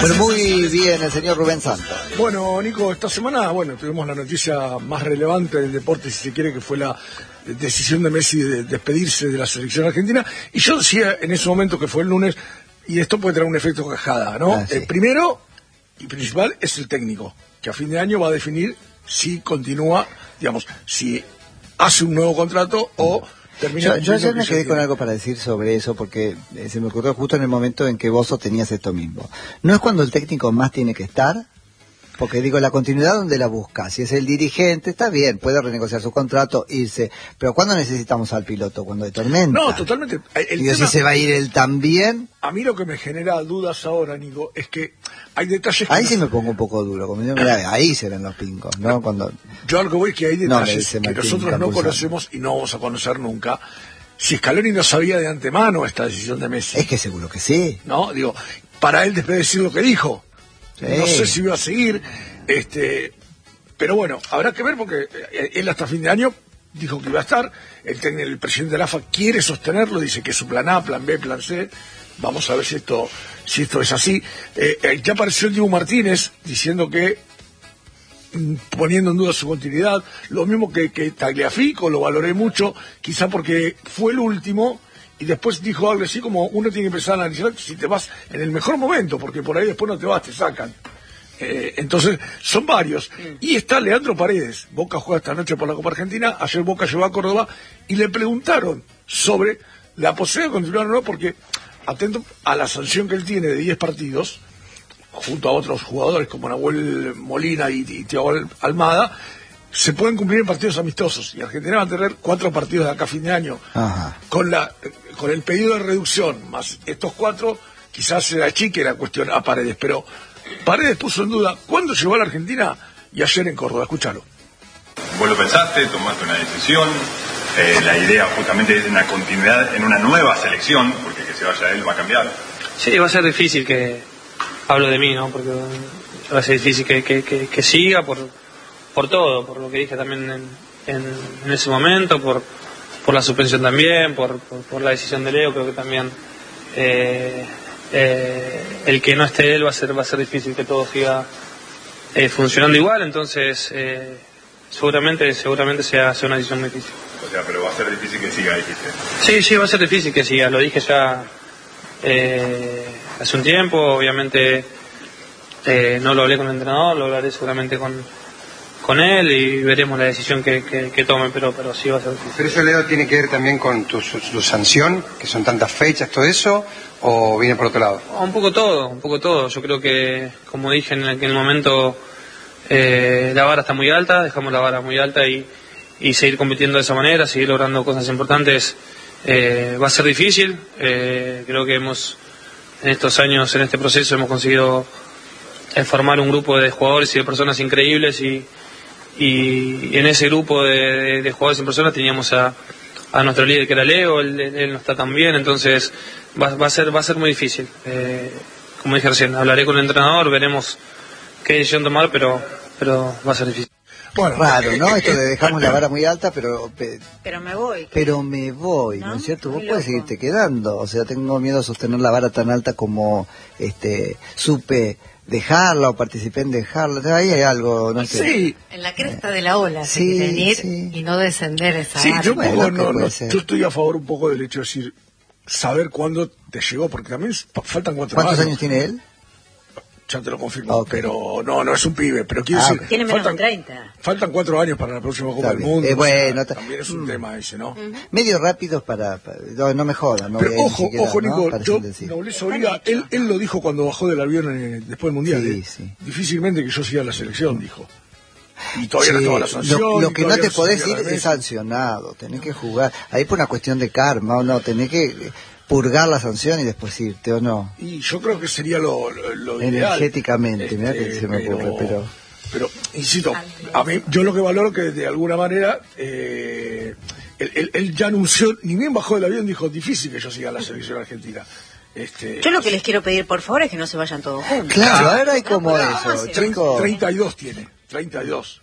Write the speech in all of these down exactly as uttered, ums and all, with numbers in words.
Bueno, muy bien, el señor Rubén Santos. Bueno, Nico, esta semana, bueno, tuvimos la noticia más relevante del deporte, si se quiere, que fue la decisión de Messi de despedirse de la selección argentina. Y yo decía en ese momento, que fue el lunes, y esto puede traer un efecto cascada, ¿no? Ah, sí. El primero y principal es el técnico, que a fin de año va a definir si continúa, digamos, si hace un nuevo contrato o termina. Yo, yo ayer me quedé tiene. con algo para decir sobre eso, porque eh, se me ocurrió justo en el momento en que vos sostenías esto mismo. ¿No es cuando el técnico más tiene que estar? Porque digo, la continuidad, ¿dónde la busca? Si es el dirigente, está bien, puede renegociar su contrato, irse. Pero ¿cuándo necesitamos al piloto? ¿Cuando hay tormenta? No, totalmente. El Digo, tema, si se va a ir él también. A mí lo que me genera dudas ahora, Nico, es que hay detalles que Ahí no sí se... me pongo un poco duro. Como digo, mirá, ahí se ven los pincos, ¿no? Cuando... Yo algo voy que hay No, me detalles dice que Martín nosotros no Campuzano. conocemos y no vamos a conocer nunca. Si Scaloni no sabía de antemano esta decisión de Messi, Es que seguro que sí. ¿no? Digo, para él después de decir lo que dijo, Sí. no sé si iba a seguir, este, pero bueno, habrá que ver porque él hasta fin de año dijo que iba a estar, el, técnico, el presidente de la A F A quiere sostenerlo, dice que es su plan A, plan B, plan C, vamos a ver si esto, si esto es así. Eh, eh, ya apareció Diego Martínez diciendo que mm, poniendo en duda su continuidad, lo mismo que, que Tagliafico, lo valoré mucho, quizá porque fue el último, y después dijo algo así como uno tiene que empezar a analizar si te vas en el mejor momento, porque por ahí después no te vas, te sacan. Eh, entonces, son varios. Y está Leandro Paredes. Boca juega esta noche por la Copa Argentina. Ayer Boca llegó a Córdoba y le preguntaron sobre la posibilidad de continuar o no, porque, atento a la sanción que él tiene de diez partidos, junto a otros jugadores como Nahuel Molina y, y Thiago Almada, se pueden cumplir en partidos amistosos. Y Argentina va a tener cuatro partidos de acá a fin de año. Ajá. Con la con el pedido de reducción, más estos cuatro, quizás se achique la cuestión a Paredes, pero Paredes puso en duda cuándo llegó a la Argentina y ayer en Córdoba. Escúchalo. Vos lo pensaste, tomaste una decisión, eh, la idea justamente es una continuidad en una nueva selección, porque que se vaya él va a cambiar. Sí, va a ser difícil que, hablo de mí, ¿no? Porque va a ser difícil que, que, que, que siga por, por todo, por lo que dije también en, en, en ese momento, por, por la suspensión también, por, por, por la decisión de Leo, creo que también eh, eh, el que no esté él va a ser, va a ser difícil que todo siga eh, funcionando igual, entonces eh, seguramente seguramente sea, sea una decisión muy difícil. O sea, pero va a ser difícil que siga, dijiste. Sí, sí, va a ser difícil que siga, lo dije ya eh, hace un tiempo, obviamente eh, no lo hablé con el entrenador, lo hablaré seguramente con, con él y veremos la decisión que, que, que tome, pero, pero sí va a ser difícil. ¿Pero eso, Leo, tiene que ver también con tu, su, tu sanción, que son tantas fechas, todo eso, o viene por otro lado? Un poco todo, un poco todo. Yo creo que, como dije en aquel momento, eh, la vara está muy alta, dejamos la vara muy alta y, y seguir compitiendo de esa manera, seguir logrando cosas importantes, eh, va a ser difícil. Eh, creo que hemos, en estos años, en este proceso, hemos conseguido eh, formar un grupo de jugadores y de personas increíbles y, y en ese grupo de, de, de jugadores y personas teníamos a, a nuestro líder que era Leo, él, él no está tan bien, entonces va, va a ser va a ser muy difícil. Eh, como dije recién, hablaré con el entrenador, veremos qué decisión tomar, pero pero va a ser difícil. Bueno, raro, ¿no? Esto de dejamos la vara muy alta, pero... Pe, pero me voy. Pero me voy, ¿no, ¿no es cierto? Vos podés loco. seguirte quedando. O sea, tengo miedo de sostener la vara tan alta como este supe dejarla o participé en dejarla. Ahí hay algo, no sé. Sí. En la cresta de la ola, sí, venir sí. y no descender esa sí, vara. Yo, bueno, poco, no, no, ser. yo estoy a favor un poco del hecho de decir, saber cuándo te llegó, porque también faltan cuatro ¿Cuántos años. años tiene él? Ya te lo confirmo, Okay. pero no, no es un pibe, pero quiero ah, decir, tiene menos faltan, de treinta. Faltan cuatro años para la próxima Copa Está del bien. Mundo. Eh, bueno, o sea, también es un mm. tema ese, ¿no? Uh-huh. Medio rápidos para, para no, no me jodan, no pero voy a ojo, siquiera, ojo, Nico, ¿no? yo, Nobleza Oliva, él, él lo dijo cuando bajó del avión en, después del Mundial, sí, eh, sí. difícilmente que yo siga a la selección, dijo. Y todavía sí, no estaba la sanción. Lo, lo que no te no podés ir es sancionado, tenés que jugar. Ahí por una cuestión de karma, o no, tenés que purgar la sanción y después irte, o no. Y yo creo que sería lo, lo, lo energéticamente, ideal. mirá que se me ocurre, pero... pero... Pero, insisto, a mí, yo lo que valoro que de alguna manera, eh, él, él, él ya anunció, ni bien bajó del avión, dijo, difícil que yo siga a la selección argentina. Este, yo lo que les quiero pedir, por favor, es que no se vayan todos juntos. Claro, ahora hay como no, eso, no, chicos. treinta y dos tiene, treinta y dos.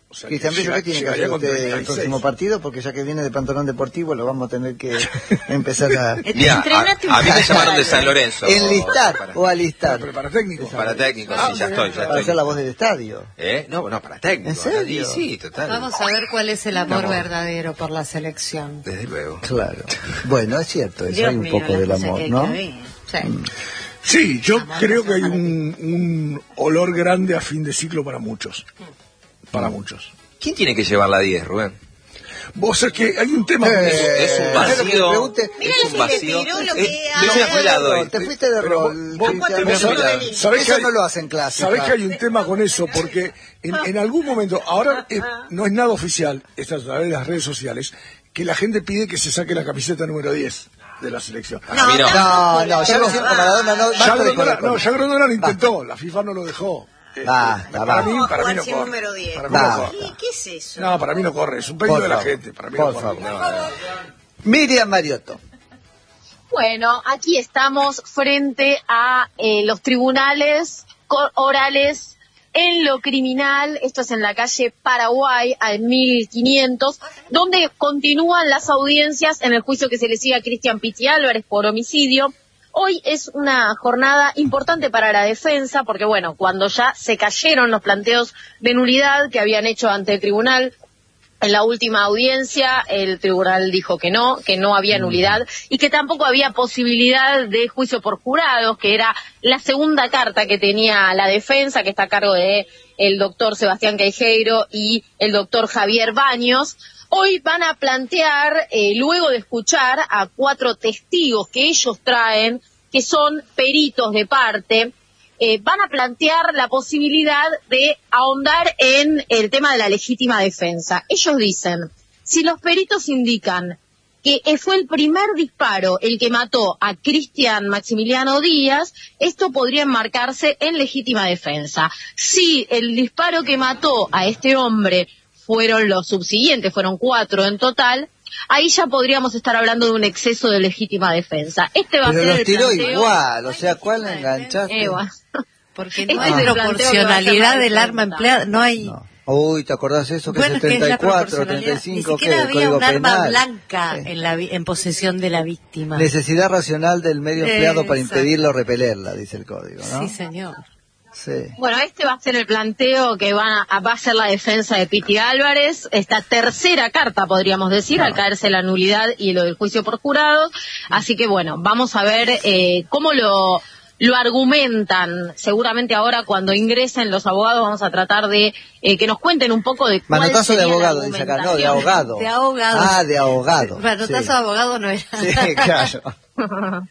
O sea, Cristian Bello, ¿qué tiene que hacer usted el próximo partido? Porque ya que viene de pantalón deportivo lo vamos a tener que empezar a... Mira, a, a mí me llamaron de San Lorenzo. ¿Enlistar para, o alistar? Para, para técnico. Para técnico, ah, sí, ya estoy. Ya para estoy. hacer la voz del estadio. ¿Eh? No, no, para técnico. ¿En serio? Sí, sí, total. Vamos a ver cuál es el amor verdadero por la selección. Desde luego. Claro. Bueno, es cierto, eso Dios hay un mío, poco del las cosas amor, que ¿no? hay que ver. Sí. Sí, yo creo que hay un, un olor grande a fin de ciclo para muchos. Para muchos. ¿Quién tiene que llevar la diez, Rubén? Vos es que hay un tema... Eh, es, es un vacío. Pregunte, es un vacío. Tiró lo Eh, que yo me fui al hoy. te fuiste de Pero rol. vos- Cristian, vos eso- sabés- sabés que eso hay- no lo hacen clase. Sabés que hay un tema con eso, porque en, en algún momento, ahora es- no es nada oficial, es a través de las redes sociales, que la gente pide que se saque la camiseta número diez de la selección. A mí no. No, no, ya lo hicieron con Maradona, no, Ya basta de Grondona, correr con no, eso. ya Grondona lo intentó, la FIFA no lo dejó. Este, Basta, para basta. mí, para mí no Juan, sin corre. número diez. Para mí no Basta. corre. ¿Qué, ¿Qué es eso? No, para mí no corre, es un pedido Por de la favor, gente. Para mí por no corre. favor. Miriam Mariotto. Bueno, aquí estamos frente a eh, los tribunales co- orales en lo criminal. Esto es en la calle Paraguay, al mil quinientos, donde continúan las audiencias en el juicio que se le sigue a Cristian Pitti Álvarez por homicidio. Hoy es una jornada importante para la defensa, porque bueno, cuando ya se cayeron los planteos de nulidad que habían hecho ante el tribunal, en la última audiencia el tribunal dijo que no, que no había nulidad y que tampoco había posibilidad de juicio por jurados, que era la segunda carta que tenía la defensa, que está a cargo de el doctor Sebastián Queijeiro y el doctor Javier Baños. Hoy van a plantear, eh, luego de escuchar a cuatro testigos que ellos traen, que son peritos de parte, eh, van a plantear la posibilidad de ahondar en el tema de la legítima defensa. Ellos dicen, si los peritos indican que fue el primer disparo el que mató a Cristian Maximiliano Díaz, esto podría enmarcarse en legítima defensa. Si el disparo que mató a este hombre fueron los subsiguientes, fueron cuatro en total, ahí ya podríamos estar hablando de un exceso de legítima defensa. Este va Pero a ser los el tiró planteo. igual, o sea, ¿cuál enganchaste? Eh, bueno. Porque Este no es hay el planteo que va a hacer proporcionalidad la del arma defensa. empleada, no hay... No. Uy, ¿te acordás eso? Que Bueno, es ¿qué es la setenta y cuatro, proporcionalidad? treinta y cinco, Ni siquiera ¿qué? había Código un arma penal. blanca Eh. en, la, vi- en posesión de la víctima. Necesidad racional del medio empleado para Exacto. impedirlo o repelerla, dice el código, ¿no? Sí, señor. Sí. Bueno, este va a ser el planteo que va a, va a ser la defensa de Pitti Álvarez, esta tercera carta, podríamos decir, al caerse la nulidad y lo del juicio por jurados. Así que bueno, vamos a ver eh, cómo lo, lo argumentan. Seguramente ahora cuando ingresen los abogados vamos a tratar de eh, que nos cuenten un poco de cuál Manotazo de sería la abogado, dice acá, no, de argumentación. ahogado. De ahogado. Ah, de ahogado. Manotazo sí. de abogado no era. Sí, claro.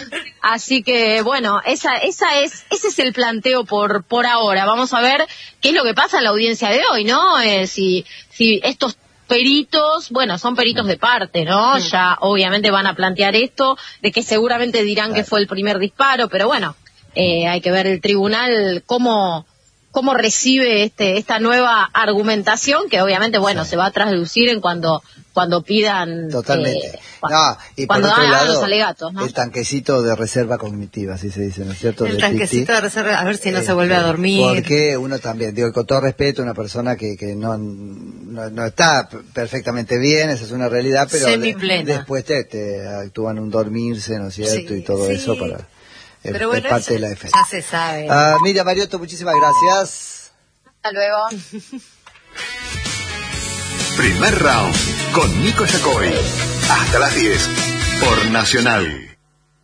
Así que bueno, esa, esa es, ese es el planteo por, por ahora. Vamos a ver qué es lo que pasa en la audiencia de hoy, ¿no? Eh, si, si estos peritos, bueno, son peritos de parte, ¿no? Ya obviamente van a plantear esto, de que seguramente dirán que fue el primer disparo, pero bueno, eh, hay que ver el tribunal cómo, cómo recibe este, esta nueva argumentación, que obviamente, bueno, Sí. se va a traducir en cuando, cuando pidan... Totalmente. eh, cua- No, y por cuando otro hagan lado, los alegatos, ¿no? el tanquecito de reserva cognitiva, así se dice, ¿no es cierto? El de tanquecito Pitti. de reserva, a ver si no se Este, vuelve a dormir. Porque uno también, digo, con todo respeto, una persona que, que no, no, no está p- perfectamente bien, esa es una realidad, pero de- Semiplena. después te, te actúan un dormirse, ¿no es cierto? Sí, y todo sí. eso para es, Pero es bueno, parte eso de la defensa. ya se sabe. Ah, Miriam Mariotto, muchísimas gracias. Hasta luego. Primer round con Nico Yacoy. Hasta las diez por Nacional.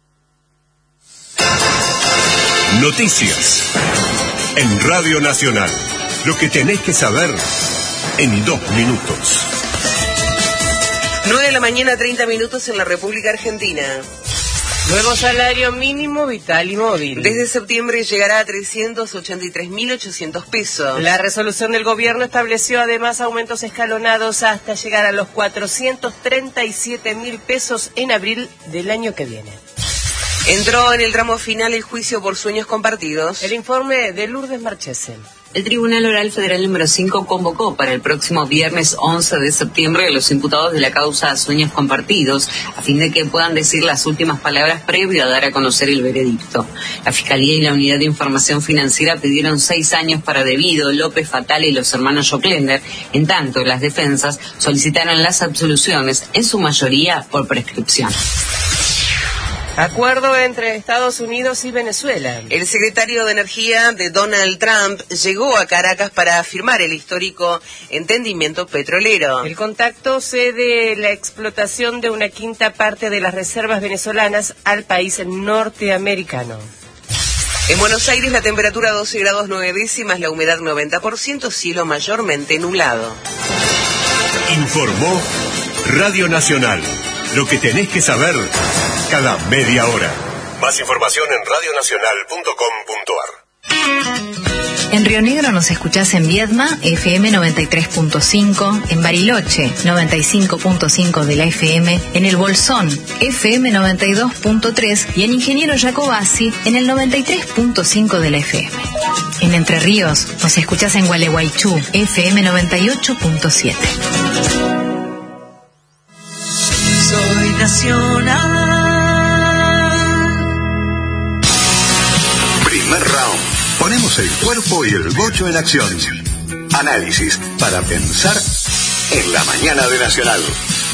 Noticias en Radio Nacional. Lo que tenés que saber en dos minutos. nueve de la mañana, treinta minutos en la República Argentina. Nuevo salario mínimo vital y móvil. Desde septiembre llegará a trescientos ochenta y tres mil ochocientos pesos. La resolución del gobierno estableció además aumentos escalonados hasta llegar a los cuatrocientos treinta y siete mil pesos en abril del año que viene. Entró en el tramo final el juicio por sueños compartidos. El informe de Lourdes Marchesen. El Tribunal Oral Federal número cinco convocó para el próximo viernes once de septiembre a los imputados de la causa Sueños Compartidos, a fin de que puedan decir las últimas palabras previo a dar a conocer el veredicto. La Fiscalía y la Unidad de Información Financiera pidieron seis años para Devido, López Fatale y los hermanos Joclender. En tanto, las defensas solicitaron las absoluciones, en su mayoría por prescripción. Acuerdo entre Estados Unidos y Venezuela. El secretario de Energía de Donald Trump llegó a Caracas para firmar el histórico entendimiento petrolero. El contacto cede la explotación de una quinta parte de las reservas venezolanas al país norteamericano. En Buenos Aires la temperatura doce grados nueve décimas, la humedad noventa por ciento, cielo mayormente nublado. Informó Radio Nacional. Lo que tenés que saber cada media hora. Más información en radio nacional punto com punto a r. En Río Negro nos escuchás en Viedma, F M noventa y tres punto cinco, en Bariloche, noventa y cinco punto cinco de la F M, en El Bolsón, F M noventa y dos punto tres y en Ingeniero Jacobasi, en el noventa y tres punto cinco de la F M. En Entre Ríos nos escuchás en Gualeguaychú, F M noventa y ocho punto siete. Soy nacional. Primer round. Ponemos el cuerpo y el bocho en acción. Análisis para pensar en la mañana de Nacional.